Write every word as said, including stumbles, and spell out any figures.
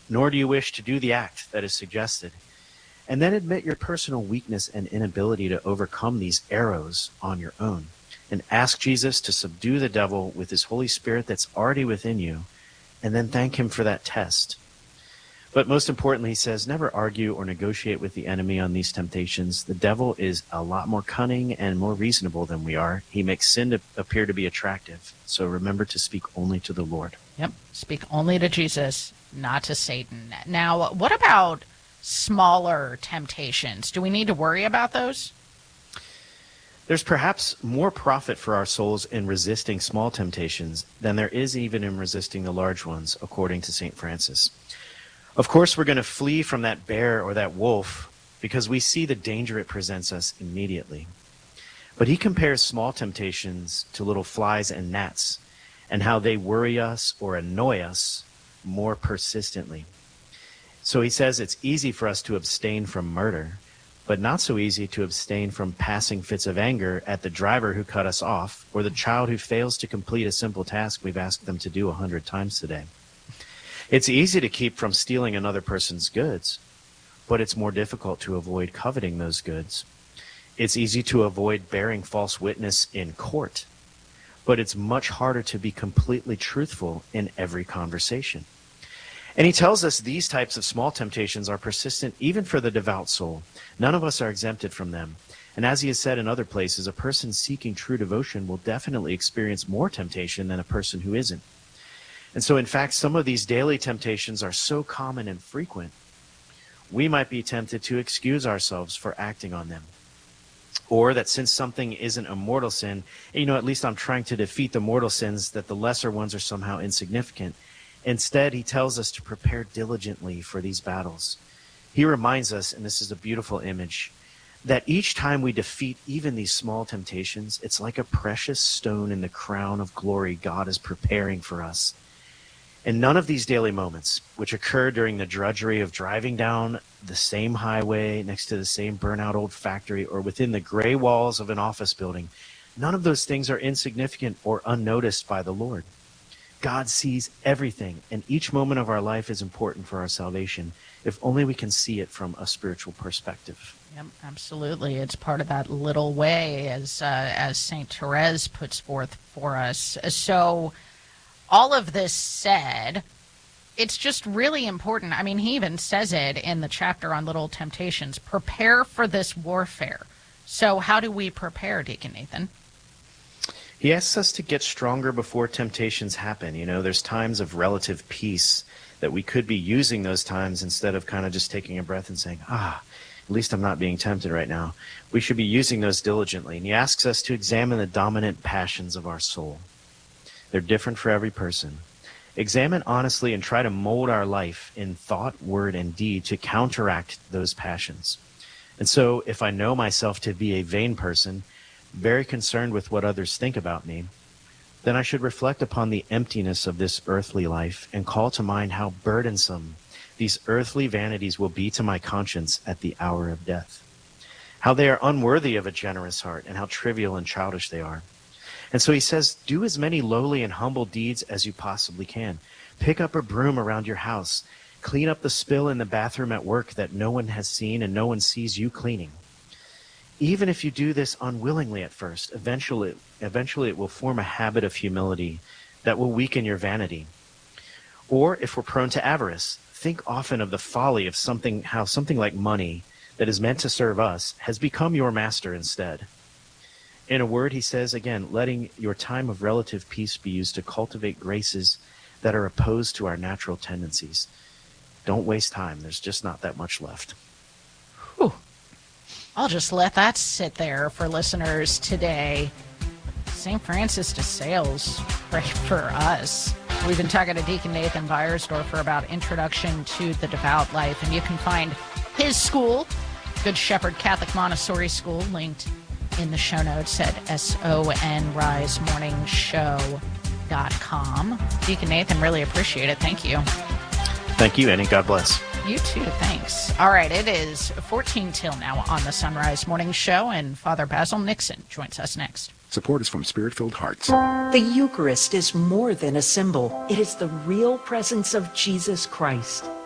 nor do you wish to do the act that is suggested. And then admit your personal weakness and inability to overcome these arrows on your own. And ask Jesus to subdue the devil with his Holy Spirit that's already within you, and then thank him for that test. But most importantly, he says, never argue or negotiate with the enemy on these temptations. The devil is a lot more cunning and more reasonable than we are. He makes sin to appear to be attractive. So remember to speak only to the Lord. Yep, speak only to Jesus, not to Satan. Now, what about smaller temptations? Do we need to worry about those? There's perhaps more profit for our souls in resisting small temptations than there is even in resisting the large ones, according to Saint Francis. Of course, we're going to flee from that bear or that wolf because we see the danger it presents us immediately. But he compares small temptations to little flies and gnats and how they worry us or annoy us more persistently. So he says it's easy for us to abstain from murder, but not so easy to abstain from passing fits of anger at the driver who cut us off or the child who fails to complete a simple task we've asked them to do a hundred times today. It's easy to keep from stealing another person's goods, but it's more difficult to avoid coveting those goods. It's easy to avoid bearing false witness in court, but it's much harder to be completely truthful in every conversation. And he tells us these types of small temptations are persistent even for the devout soul. None of us are exempted from them. And as he has said in other places, a person seeking true devotion will definitely experience more temptation than a person who isn't. And so, in fact, some of these daily temptations are so common and frequent, we might be tempted to excuse ourselves for acting on them. Or that since something isn't a mortal sin, you know, at least I'm trying to defeat the mortal sins, that the lesser ones are somehow insignificant. Instead, he tells us to prepare diligently for these battles. He reminds us, and this is a beautiful image, that each time we defeat even these small temptations, it's like a precious stone in the crown of glory God is preparing for us. And none of these daily moments, which occur during the drudgery of driving down the same highway next to the same burnout old factory or within the gray walls of an office building, none of those things are insignificant or unnoticed by the Lord. God sees everything, and each moment of our life is important for our salvation, if only we can see it from a spiritual perspective. Yep, absolutely. It's part of that little way, as uh, as Saint Therese puts forth for us. So, all of this said, it's just really important. I mean, he even says it in the chapter on little temptations. Prepare for this warfare. So how do we prepare, Deacon Nathan? He asks us to get stronger before temptations happen. You know, there's times of relative peace that we could be using those times instead of kind of just taking a breath and saying, ah, at least I'm not being tempted right now. We should be using those diligently. And he asks us to examine the dominant passions of our soul. They're different for every person. Examine honestly and try to mold our life in thought, word, and deed to counteract those passions. And so if I know myself to be a vain person, very concerned with what others think about me, then I should reflect upon the emptiness of this earthly life and call to mind how burdensome these earthly vanities will be to my conscience at the hour of death, how they are unworthy of a generous heart, and how trivial and childish they are. And so he says, do as many lowly and humble deeds as you possibly can. Pick up a broom around your house. Clean up the spill in the bathroom at work that no one has seen and no one sees you cleaning. Even if you do this unwillingly at first, eventually, eventually it will form a habit of humility that will weaken your vanity. Or if we're prone to avarice, think often of the folly of something, how something like money that is meant to serve us has become your master instead. In a word, he says, again, letting your time of relative peace be used to cultivate graces that are opposed to our natural tendencies. Don't waste time. There's just not that much left. Whew. I'll just let that sit there for listeners today. Saint Francis de Sales, pray for us. We've been talking to Deacon Nathan Beiersdorfer about Introduction to the Devout Life, and you can find his school, Good Shepherd Catholic Montessori School, linked in the show notes at sonrise morning show dot com. Deacon Nathan, really appreciate it. Thank you. Thank you, Annie. God bless. You too. Thanks. All right. It is fourteen till now on the Sunrise Morning Show, and Father Basil Nixon joins us next. Support is from Spirit-Filled Hearts. The Eucharist is more than a symbol. It is the real presence of Jesus Christ.